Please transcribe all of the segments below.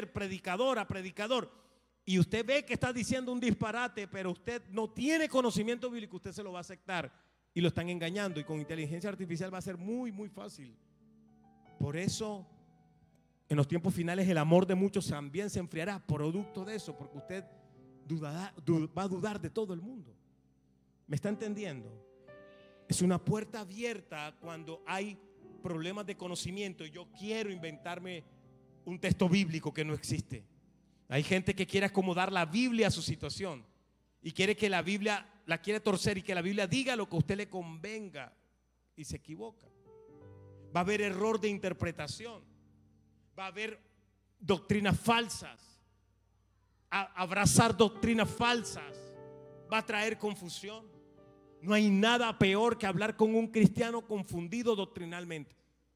ser predicadora, predicador, y usted ve que está diciendo un disparate, pero usted no tiene conocimiento bíblico, usted se lo va a aceptar y lo están engañando, y con inteligencia artificial va a ser muy, muy fácil. Por eso, en los tiempos finales, el amor de muchos también se enfriará, producto de eso, porque usted va a dudar de todo el mundo. ¿Me está entendiendo? Es una puerta abierta cuando hay problemas de conocimiento y yo quiero inventarme un texto bíblico que no existe. Hay gente que quiere acomodar la Biblia a su situación y quiere que la Biblia la quiere torcer y que la Biblia diga lo que a usted le convenga, y se equivoca. Va a haber error de interpretación, va a haber doctrinas falsas. Abrazar doctrinas falsas va a traer confusión. No hay nada peor que hablar con un cristiano confundido doctrinalmente.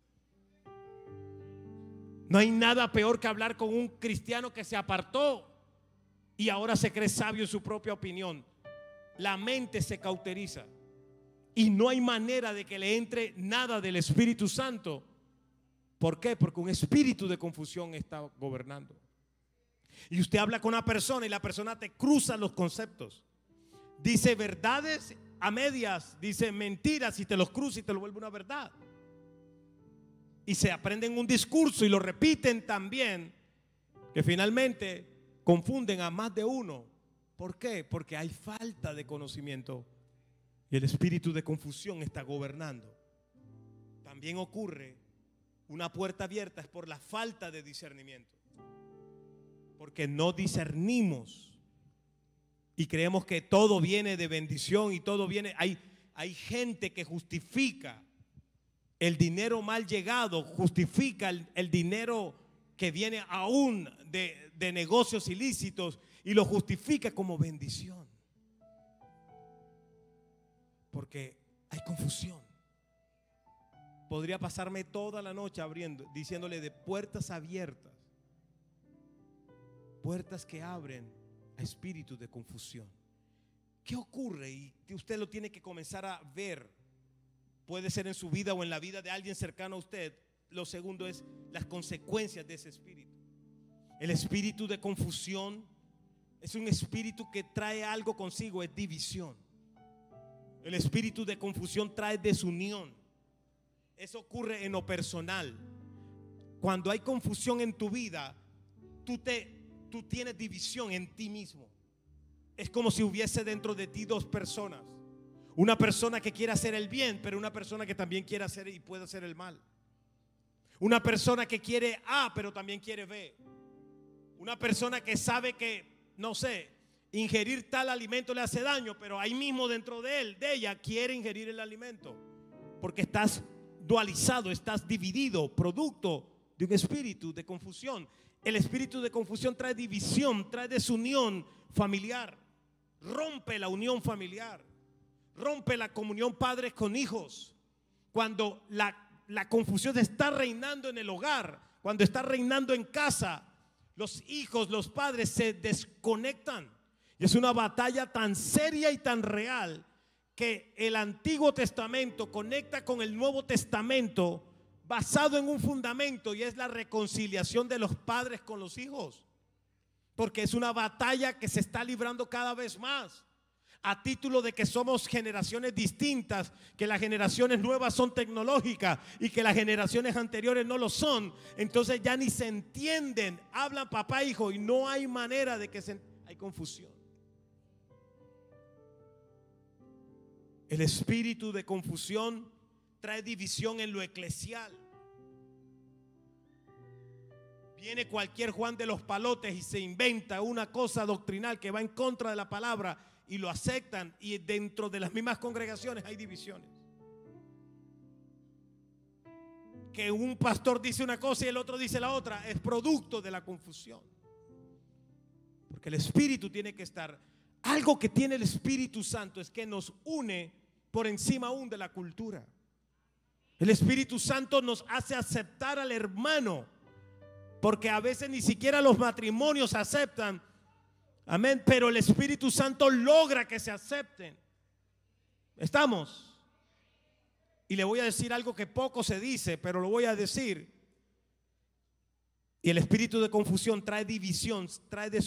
No hay nada peor que hablar con un cristiano que se apartó y ahora se cree sabio en su propia opinión. La mente se cauteriza y no hay manera de que le entre nada del Espíritu Santo. ¿Por qué? Porque un espíritu de confusión está gobernando. Y usted habla con una persona y la persona te cruza los conceptos. Dice verdades a medias, dice mentiras y te los cruza y te lo vuelve una verdad. Y se aprenden un discurso y lo repiten también, que finalmente confunden a más de uno. ¿Por qué? Porque hay falta de conocimiento y el espíritu de confusión está gobernando. También ocurre una puerta abierta es por la falta de discernimiento, porque no discernimos y creemos que todo viene de bendición y todo viene. Hay gente que justifica el dinero mal llegado, justifica el dinero que viene aún de negocios ilícitos y lo justifica como bendición, porque hay confusión. Podría pasarme toda la noche diciéndole de puertas abiertas, puertas que abren a espíritus de confusión. ¿Qué ocurre? Y usted lo tiene que comenzar a ver. Puede ser en su vida o en la vida de alguien cercano a usted. Lo segundo es las consecuencias de ese espíritu. El espíritu de confusión es un espíritu que trae algo consigo, es división. El espíritu de confusión trae desunión. Eso ocurre en lo personal. Cuando hay confusión en tu vida, tú tienes división en ti mismo. Es como si hubiese dentro de ti dos personas. Una persona que quiere hacer el bien, pero una persona que también quiere hacer y puede hacer el mal. Una persona que quiere A, pero también quiere B. Una persona que sabe que, no sé, ingerir tal alimento le hace daño, pero ahí mismo dentro de ella quiere ingerir el alimento. Porque estás dualizado, estás dividido, producto de un espíritu de confusión. El espíritu de confusión trae división, trae desunión familiar, rompe la unión familiar, rompe la comunión padres con hijos. Cuando la confusión está reinando en el hogar, cuando está reinando en casa, los hijos, los padres se desconectan. Y es una batalla tan seria y tan real que el Antiguo Testamento conecta con el Nuevo Testamento basado en un fundamento, y es la reconciliación de los padres con los hijos. Porque es una batalla que se está librando cada vez más. A título de que somos generaciones distintas, que las generaciones nuevas son tecnológicas y que las generaciones anteriores no lo son. Entonces ya ni se entienden, hablan papá e hijo y no hay manera de que hay confusión. El espíritu de confusión trae división en lo eclesial. Viene cualquier Juan de los Palotes y se inventa una cosa doctrinal que va en contra de la palabra y lo aceptan, y dentro de las mismas congregaciones hay divisiones. Que un pastor dice una cosa y el otro dice la otra, es producto de la confusión. Porque el espíritu tiene que estar. Algo que tiene el Espíritu Santo es que nos une por encima aún de la cultura. El Espíritu Santo nos hace aceptar al hermano, porque a veces ni siquiera los matrimonios aceptan. Amén. Pero el Espíritu Santo logra que se acepten. ¿Estamos? Y le voy a decir algo que poco se dice, pero lo voy a decir. Y el espíritu de confusión trae división, trae